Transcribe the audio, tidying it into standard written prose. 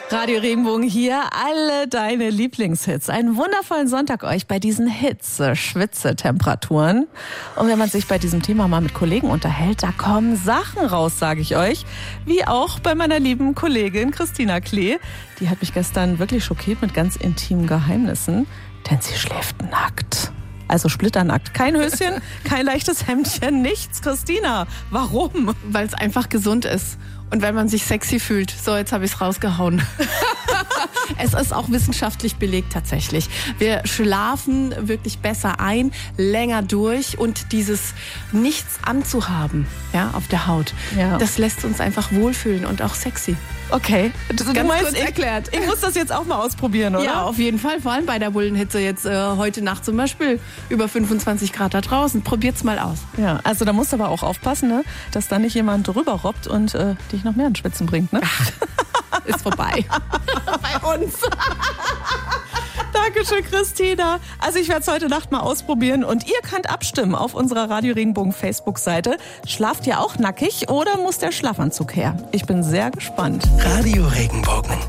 Radio Regenbogen hier, alle deine Lieblingshits. Einen wundervollen Sonntag euch bei diesen Schwitze-Temperaturen. Und wenn man sich bei diesem Thema mal mit Kollegen unterhält, da kommen Sachen raus, sage ich euch. Wie auch bei meiner lieben Kollegin Christina Klee. Die hat mich gestern wirklich schockiert mit ganz intimen Geheimnissen, denn sie schläft nackt. Also splitternackt. Kein Höschen, kein leichtes Hemdchen, nichts. Christina, warum? Weil es einfach gesund ist. Und wenn man sich sexy fühlt. So, jetzt habe ich es rausgehauen. Es ist auch wissenschaftlich belegt tatsächlich. Wir schlafen wirklich besser ein, länger durch und dieses Nichts anzuhaben, ja, auf der Haut, das lässt uns einfach wohlfühlen und auch sexy. Okay, du meinst, kurz erklärt. Ich muss das jetzt auch mal ausprobieren, oder? Ja, auf jeden Fall. Vor allem bei der Bullenhitze jetzt heute Nacht zum Beispiel über 25 Grad da draußen. Probiert's mal aus. Ja, also da musst du aber auch aufpassen, ne, dass da nicht jemand drüber robbt und dich noch mehr in Schwitzen bringt, ne? Ist vorbei. Bei uns. Dankeschön, Christina. Also ich werde es heute Nacht mal ausprobieren und ihr könnt abstimmen auf unserer Radio Regenbogen Facebook-Seite. Schlaft ihr auch nackig oder muss der Schlafanzug her? Ich bin sehr gespannt. Radio Regenbogen.